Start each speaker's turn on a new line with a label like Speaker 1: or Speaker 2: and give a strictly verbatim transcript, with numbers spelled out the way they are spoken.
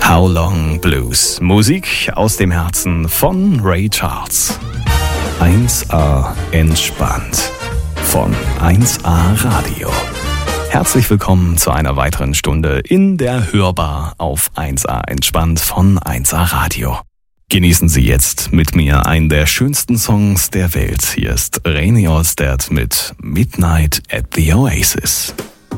Speaker 1: How Long Blues. Musik aus dem Herzen von Ray Charles. eins A entspannt von eins A Radio. Herzlich willkommen zu einer weiteren Stunde in der Hörbar auf eins A entspannt von eins A Radio. Genießen Sie jetzt mit mir einen der schönsten Songs der Welt. Hier ist René Olstedt mit Midnight at the Oasis.